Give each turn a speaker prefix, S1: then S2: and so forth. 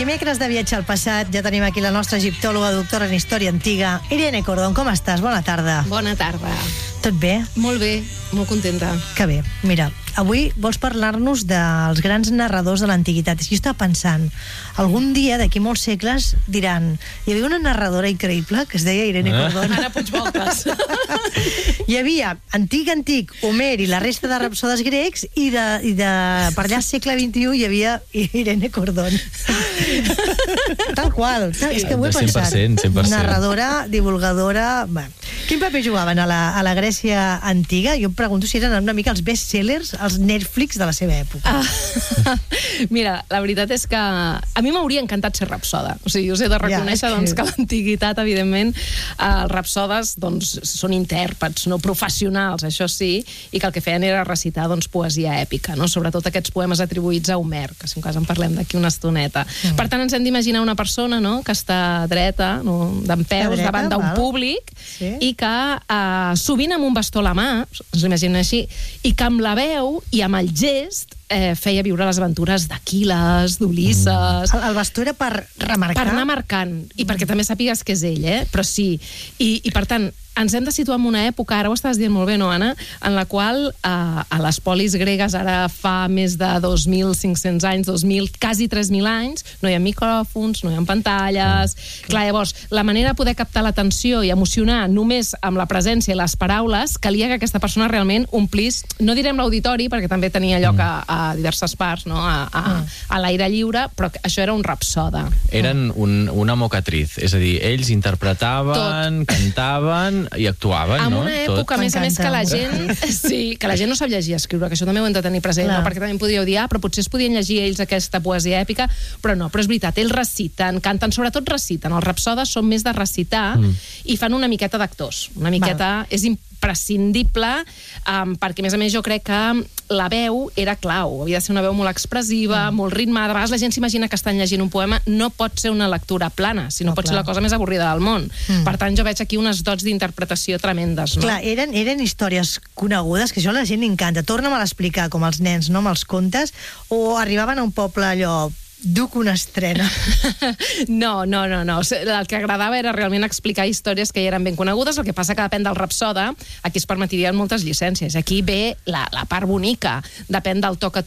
S1: Dimecres de viatge al passat, ja tenim aquí la nostra egiptòloga, doctora en història antiga. Irene Cordón, com estàs? Bona tarda.
S2: Bona tarda.
S1: Tot bé?
S2: Molt bé, molt contenta.
S1: Que bé. Mira, avui vols parlar-nos dels grans narradors de l'antiguitat. Jo estava pensant, algun dia, d'aquí molts segles, diran, hi havia una narradora increïble que es deia Irene Cordón.
S2: Ara Puigvoltes.
S1: Hi havia antic, Homer i la resta de rapsodes grecs i de per allà segle XXI hi havia Irene Cordón. Tal qual. És que ho he pensat.
S3: 100%.
S1: Narradora, divulgadora... Bé. Quin paper jugaven a la Grècia antiga? Jo em pregunto si eren una mica els best-sellers, els Netflix de la seva època.
S2: Mira, la veritat és que a mi m'hauria encantat ser rapsoda. O sigui, us he de reconèixer que l'antiguitat, evidentment, els rapsodes són intèrprets, no professionals, això sí, i que el que feien era recitar poesia èpica, sobretot aquests poemes atribuïts a Homer, que si en cas en parlem d'aquí una estoneta. Per tant, ens hem d'imaginar una persona que està dreta, dempeus, davant d'un públic, i que sovint amb un bastó a la mà, ens l'imaginem així, i que amb la veu i amb el gest feia viure les aventures d'Aquil·les, d'Ulisses...
S1: El bastó era per remarcar?
S2: Per anar marcant, i perquè també sàpigues que és ell, però sí. I per tant, ens hem de situar en una època, ara ho estàs dient molt bé, no, Anna?, en la qual a les polis gregues, ara fa més de 2.500 anys, quasi 3.000 anys, no hi ha micròfons, no hi ha pantalles... Clar, llavors, la manera de poder captar l'atenció i emocionar només amb la presència i les paraules, calia que aquesta persona realment omplís, no direm l'auditori, perquè també tenia lloc a diverses parts, a l'aire lliure, però això era un rapsoda.
S3: Eren una mocatriz, és a dir, ells interpretaven, cantaven i actuaven,
S2: en una època, a més, que la gent... Sí, que la gent no sap llegir i escriure, que això també ho hem de tenir present, perquè també em podríeu dir, però potser es podien llegir ells aquesta poesia èpica, però no, però és veritat, ells reciten, canten, sobretot reciten. Els rapsodes són més de recitar i fan una miqueta d'actors. Una miqueta... És imprescindible, perquè, a més, jo crec que la veu era clau. Havia de ser una veu molt expressiva, molt ritmada. A vegades la gent s'imagina que estan llegint un poema. No pot ser una lectura plana, sinó pot ser la cosa més avorrida del món. Per tant, jo veig aquí unes dots d'interpretació tremendes.
S1: Clar, eren històries conegudes, que això a la gent li encanta. Torna'm a l'explicar, com els nens, amb els contes, o arribaven a un poble allò... duc una estrena.
S2: No. El que agradava era realment explicar històries que ja eren ben conegudes. El que passa que depèn del rapsoda, aquí es permetrien moltes llicències. Aquí ve la part bonica. Depèn del to que